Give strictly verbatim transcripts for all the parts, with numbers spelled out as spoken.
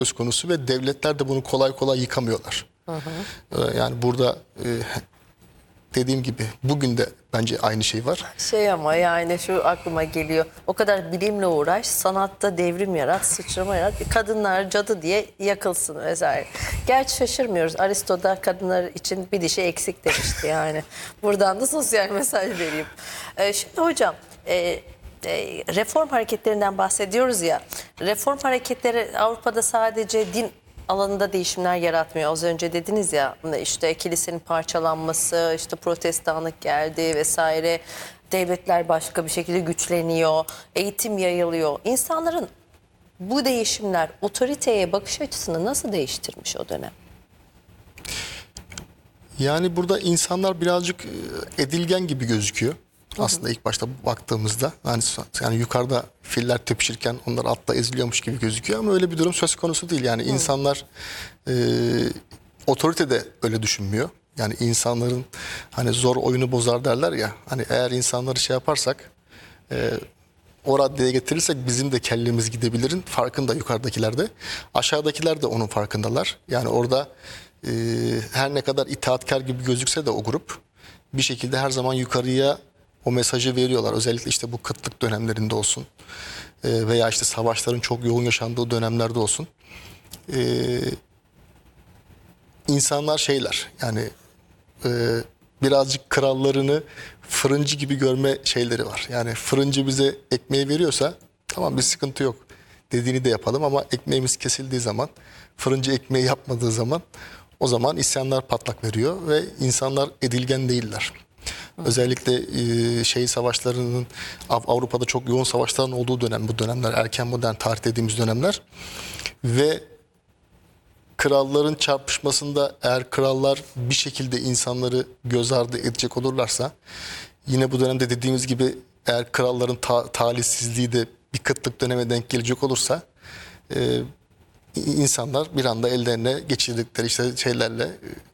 söz konusu ve devletler de bunu kolay kolay yıkamıyorlar. Hı hı. Yani burada dediğim gibi bugün de bence aynı şey var. Şey ama yani şu aklıma geliyor. O kadar bilimle uğraş, sanatta devrim yarat, sıçrama yarat. Kadınlar cadı diye yakılsın vesaire. Gerçi şaşırmıyoruz. Aristo da kadınlar için bir dişi eksik demişti yani. Buradan da sosyal mesaj vereyim. Ee, şimdi hocam... E, reform hareketlerinden bahsediyoruz ya. Reform hareketleri Avrupa'da sadece din alanında değişimler yaratmıyor. Az önce dediniz ya, işte kilisenin parçalanması, işte protestanlık geldi vesaire. Devletler başka bir şekilde güçleniyor, eğitim yayılıyor. İnsanların bu değişimler otoriteye bakış açısını nasıl değiştirmiş o dönem? Yani burada insanlar birazcık edilgen gibi gözüküyor. Aslında ilk başta baktığımızda yani, yani yukarıda filler tepişirken onlar atla eziliyormuş gibi gözüküyor ama öyle bir durum söz konusu değil. Yani Hı. insanlar e, otorite de öyle düşünmüyor. Yani insanların hani zor oyunu bozar derler ya. Hani eğer insanları şey yaparsak e, o raddeye getirirsek bizim de kellemiz gidebilirin farkında yukarıdakilerde. Aşağıdakiler de onun farkındalar. Yani orada e, her ne kadar itaatkar gibi gözükse de o grup bir şekilde her zaman yukarıya o mesajı veriyorlar. Özellikle işte bu kıtlık dönemlerinde olsun e, veya işte savaşların çok yoğun yaşandığı dönemlerde olsun. E, insanlar şeyler yani e, birazcık krallarını fırıncı gibi görme şeyleri var. Yani fırıncı bize ekmeği veriyorsa tamam bir sıkıntı yok dediğini de yapalım ama ekmeğimiz kesildiği zaman, fırıncı ekmeği yapmadığı zaman o zaman isyanlar patlak veriyor ve insanlar edilgen değiller. Özellikle e, şey savaşlarının Avrupa'da çok yoğun savaşların olduğu dönem, bu dönemler erken modern tarih dediğimiz dönemler ve kralların çarpışmasında eğer krallar bir şekilde insanları göz ardı edecek olurlarsa yine bu dönemde dediğimiz gibi eğer kralların ta talihsizliği de bir kıtlık döneme denk gelecek olursa e, insanlar bir anda ellerine geçirdikleri işte şeylerle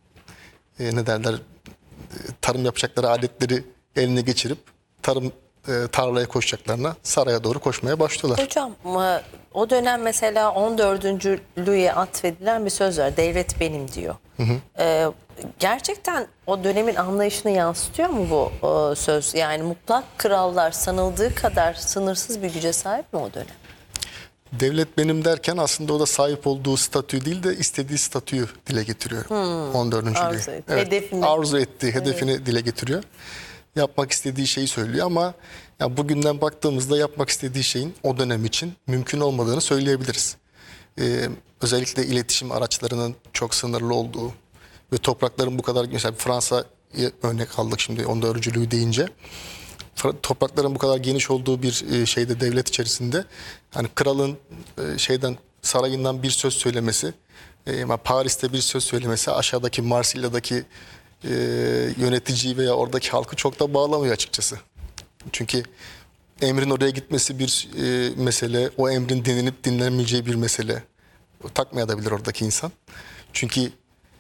e, ne derler tarım yapacakları aletleri eline geçirip tarım e, tarlaya koşacaklarına saraya doğru koşmaya başlıyorlar. Hocam o dönem mesela on dördüncü Louis'e atfedilen bir söz var. Devlet benim diyor. Hı hı. Ee, gerçekten o dönemin anlayışını yansıtıyor mu bu o söz? Yani mutlak krallar sanıldığı kadar sınırsız bir güce sahip mi o dönem? Devlet benim derken aslında o da sahip olduğu statü değil de istediği statüyü dile getiriyor. Hmm, on dördüncü Arzu, et. evet, hedefini. arzu ettiği, hedefini evet. dile getiriyor. Yapmak istediği şeyi söylüyor ama ya bugünden baktığımızda yapmak istediği şeyin o dönem için mümkün olmadığını söyleyebiliriz. Ee, özellikle iletişim araçlarının çok sınırlı olduğu ve toprakların bu kadar, mesela Fransa'yı örnek aldık şimdi on dördüncü Louis deyince. Toprakların bu kadar geniş olduğu bir şeyde, devlet içerisinde hani kralın şeyden sarayından bir söz söylemesi, Paris'te bir söz söylemesi aşağıdaki Marsilya'daki yöneticiyi veya oradaki halkı çok da bağlamıyor açıkçası. Çünkü emrin oraya gitmesi bir mesele, o emrin dinlenip dinlenmeyeceği bir mesele. Takmayabilir oradaki insan. Çünkü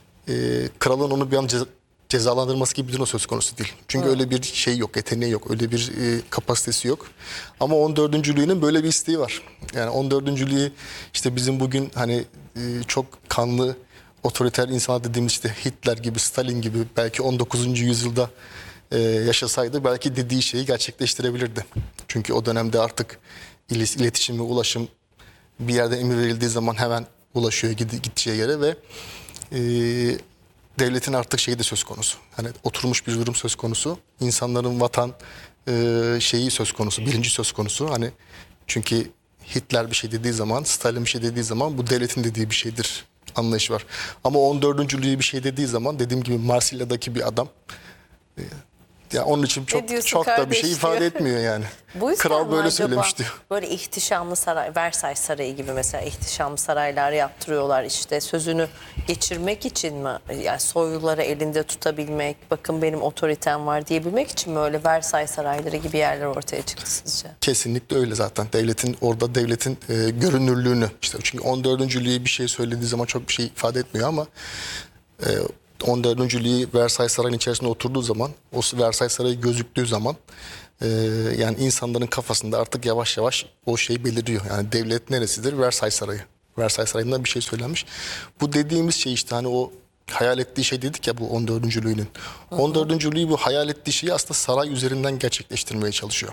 kralın onu bir an cezalandırması gibi bir durum söz konusu değil. Çünkü hmm. öyle bir şey yok, yeteneği yok, öyle bir e, kapasitesi yok. Ama on dördüncü Louis'nin böyle bir isteği var. Yani on dördüncü Louis işte bizim bugün hani e, çok kanlı, otoriter insan dediğimiz işte Hitler gibi, Stalin gibi belki on dokuzuncu yüzyılda e, yaşasaydı belki dediği şeyi gerçekleştirebilirdi. Çünkü o dönemde artık iletişim ve ulaşım bir yerde emir verildiği zaman hemen ulaşıyor gideceği yere ve e, devletin artık şeyi de söz konusu. Hani oturmuş bir durum söz konusu. İnsanların vatan e, şeyi söz konusu, bilinci söz konusu. Hani çünkü Hitler bir şey dediği zaman, Stalin bir şey dediği zaman bu devletin dediği bir şeydir anlayışı var. Ama on dördüncü Louis bir şey dediği zaman dediğim gibi Marsilya'daki bir adam e, ya onun için çok çok da bir şey ifade etmiyor yani. Bu Kral böyle söylemişti. Böyle ihtişamlı saray, Versailles Sarayı gibi mesela ihtişamlı saraylar yaptırıyorlar işte sözünü geçirmek için mi? Yani soyluları elinde tutabilmek, bakın benim otoritem var diyebilmek için mi öyle Versailles sarayları gibi yerler ortaya çıktı sizce? Kesinlikle öyle zaten. Devletin orada devletin e, görünürlüğünü işte çünkü on dördüncü Louis bir şey söylediği zaman çok bir şey ifade etmiyor ama e, on dördüncü Louis Versailles Sarayı'nın içerisinde oturduğu zaman, o Versailles Sarayı gözüktüğü zaman e, yani insanların kafasında artık yavaş yavaş o şey beliriyor. Yani devlet neresidir? Versailles Sarayı. Versailles Sarayı'ndan bir şey söylenmiş. Bu dediğimiz şey işte hani o hayal ettiği şey dedik ya bu on dördüncü Louis'nin. on dördüncü Louis bu hayal ettiği şeyi aslında saray üzerinden gerçekleştirmeye çalışıyor.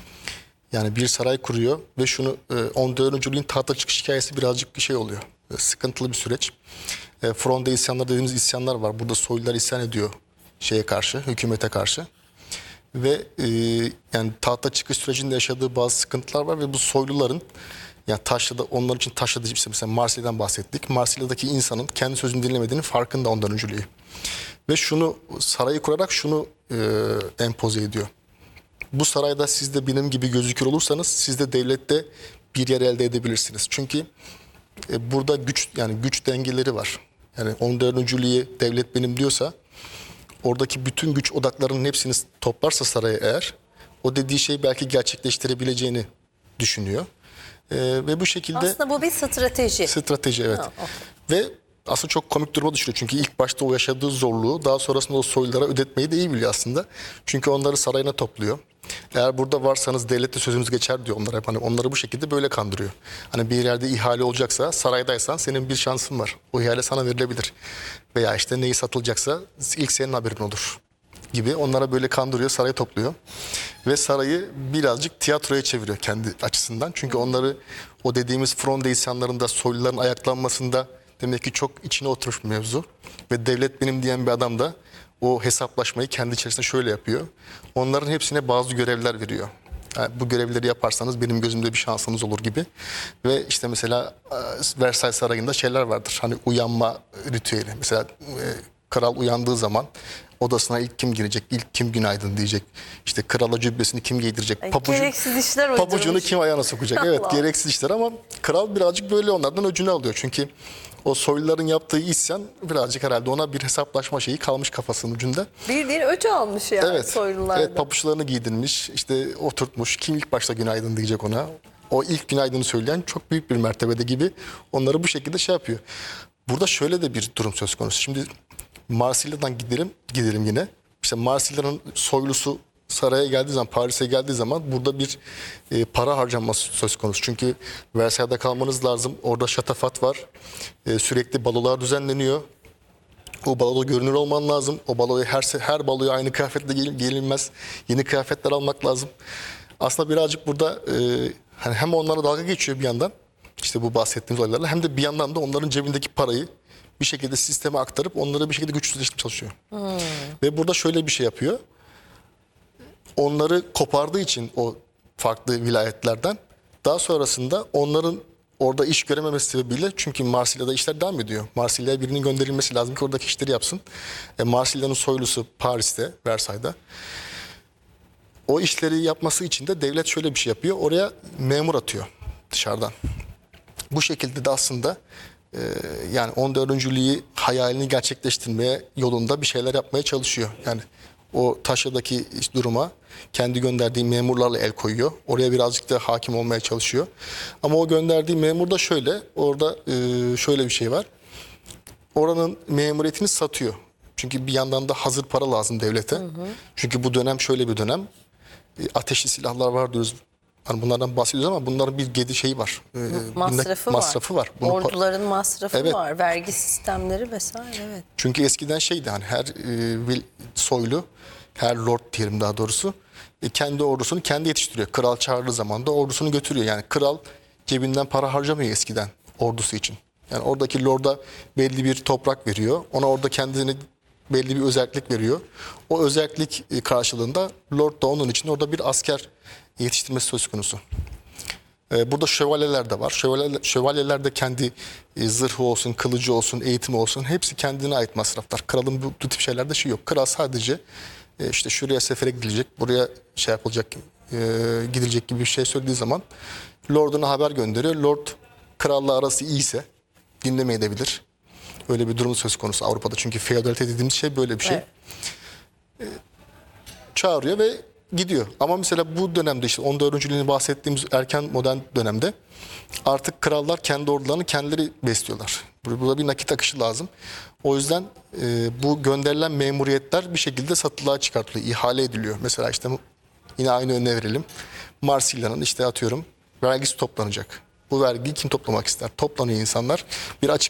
Yani bir saray kuruyor ve şunu on dördüncü Louis'nin tahta çıkış hikayesi birazcık bir şey oluyor. E, sıkıntılı bir süreç. E, Fronde isyanlar dediğimiz isyanlar var. Burada soylular isyan ediyor şeye karşı, hükümete karşı. Ve e, yani tahta çıkış sürecinde yaşadığı bazı sıkıntılar var ve bu soyluların yani Taşra'da onlar için Taşra'da işte mesela Marsilya'dan bahsettik. Marsilya'daki insanın kendi sözünü dinlemediğinin farkında ondan öncülüğü. Ve şunu sarayı kurarak şunu e, empoze ediyor. Bu sarayda siz de benim gibi gözükür olursanız siz de devlette bir yer elde edebilirsiniz. Çünkü e, burada güç yani güç dengeleri var. Yani on dördüncü Louis devlet benim diyorsa oradaki bütün güç odaklarının hepsini toplarsa saraya eğer o dediği şeyi belki gerçekleştirebileceğini düşünüyor. Ee, ve bu şekilde Aslında bu bir strateji. strateji evet. Ha, Ve aslında çok komik duruma düşüyor. Çünkü ilk başta o yaşadığı zorluğu daha sonrasında o soylulara ödetmeyi de iyi biliyor aslında. Çünkü onları sarayına topluyor. Eğer burada varsanız devlette sözünüz geçer diyor onlara. Hani onları bu şekilde böyle kandırıyor. Hani bir yerde ihale olacaksa saraydaysan senin bir şansın var. O ihale sana verilebilir. Veya işte neyi satılacaksa ilk senin haberin olur gibi onlara böyle kandırıyor, sarayı topluyor. Ve sarayı birazcık tiyatroya çeviriyor kendi açısından. Çünkü onları o dediğimiz Fronde isyanlarında soyluların ayaklanmasında demek ki çok içine oturmuş bir mevzu. Ve devlet benim diyen bir adam da o hesaplaşmayı kendi içerisinde şöyle yapıyor. Onların hepsine bazı görevler veriyor. Yani bu görevleri yaparsanız benim gözümde bir şansınız olur gibi. Ve işte mesela Versailles Sarayı'nda şeyler vardır. Hani uyanma ritüeli. Mesela e, kral uyandığı zaman odasına ilk kim girecek, ilk kim günaydın diyecek. İşte krala cübbesini kim giydirecek, pabucu, gereksiz işler uydurmuş. pabucunu kim ayağına sokacak. Evet, Allah. gereksiz işler ama kral birazcık böyle onlardan öcünü alıyor. Çünkü o soyluların yaptığı isyan birazcık herhalde ona bir hesaplaşma şeyi kalmış kafasının ucunda. Bildiğin öcü almış yani Evet, soylularda. evet pabuçlarını giydirmiş, işte oturtmuş. Kim ilk başta günaydın diyecek ona. O ilk günaydını söyleyen çok büyük bir mertebede gibi onları bu şekilde şey yapıyor. Burada şöyle de bir durum söz konusu. Şimdi Marsilya'dan gidelim, gidelim yine. İşte Marsilya'nın soylusu saraya geldiği zaman, Paris'e geldiği zaman burada bir e, para harcanması söz konusu. Çünkü Versailles'da kalmanız lazım. Orada şatafat var. E, sürekli balolar düzenleniyor. O baloda görünür olman lazım. O baloya her her baloya aynı kıyafetle gel- gelinmez. Yeni kıyafetler almak lazım. Aslında birazcık burada e, hani hem onlara dalga geçiyor bir yandan. İşte bu bahsettiğimiz olaylarla hem de bir yandan da onların cebindeki parayı bir şekilde sisteme aktarıp onları bir şekilde güçsüzleştirmeye çalışıyor. Hmm. Ve burada şöyle bir şey yapıyor. Onları kopardığı için o farklı vilayetlerden daha sonrasında onların orada iş görememesi sebebiyle çünkü Marsilya'da işler devam ediyor. Marsilya'ya birinin gönderilmesi lazım ki oradaki işleri yapsın. E, Marsilya'nın soylusu Paris'te, Versailles'da. O işleri yapması için de devlet şöyle bir şey yapıyor. Oraya memur atıyor dışarıdan. Bu şekilde de aslında e, yani on dördüncü Louis hayalini gerçekleştirmeye yolunda bir şeyler yapmaya çalışıyor. Yani o Taşra'daki duruma kendi gönderdiği memurlarla el koyuyor. Oraya birazcık da hakim olmaya çalışıyor. Ama o gönderdiği memur da şöyle, orada e, şöyle bir şey var. Oranın memuriyetini satıyor. Çünkü bir yandan da hazır para lazım devlete. Hı hı. Çünkü bu dönem şöyle bir dönem. E, ateşli silahlar var diyoruz. Hani bunlardan bahsediyoruz ama bunların bir gedi şeyi var. E, masrafı var. Masrafı var. Bunu Orduların masrafı evet. var. Vergi sistemleri vesaire. Evet. Çünkü eskiden şeydi hani her e, soylu, her lord diyelim daha doğrusu e, kendi ordusunu kendi yetiştiriyor. Kral çağırdığı zaman da ordusunu götürüyor. Yani kral cebinden para harcamıyor eskiden ordusu için. Yani oradaki lorda belli bir toprak veriyor. Ona orada kendine belli bir özellik veriyor. O özellik e, karşılığında lord da onun için orada bir asker yetiştirmesi söz konusu. Burada şövalyeler de var. Şövalyeler, şövalyeler de kendi e, zırhı olsun, kılıcı olsun, eğitimi olsun hepsi kendine ait masraflar. Kralın bu, bu tip şeylerde şey yok. Kral sadece e, işte şuraya sefere gidilecek, buraya şey yapılacak, e, gidilecek gibi bir şey söylediği zaman lorduna haber gönderiyor. Lord kralla arası iyiyse dinlemeyi de bilir. Öyle bir durum söz konusu Avrupa'da. Çünkü feodalite dediğimiz şey böyle bir şey. Evet. E, çağırıyor ve gidiyor. Ama mesela bu dönemde işte on dördüncü Louis'in bahsettiğimiz erken modern dönemde artık krallar kendi ordularını kendileri besliyorlar. Burada bir nakit akışı lazım. O yüzden e, bu gönderilen memuriyetler bir şekilde satılığa çıkartılıyor, ihale ediliyor. Mesela işte yine aynı örneği verelim. Marsilya'nın işte atıyorum vergisi toplanacak. Bu vergiyi kim toplamak ister? Toplanıyor insanlar. Bir açık